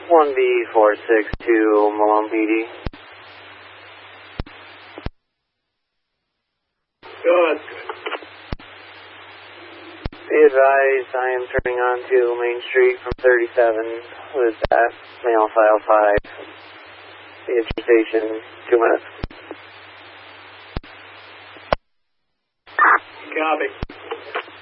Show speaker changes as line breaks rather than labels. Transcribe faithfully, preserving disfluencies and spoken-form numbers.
one B four six two Malone P D.
Go ahead.
Be advised, I am turning onto Main Street from thirty-seven with that mail file five. The interstation, two minutes.
Copy.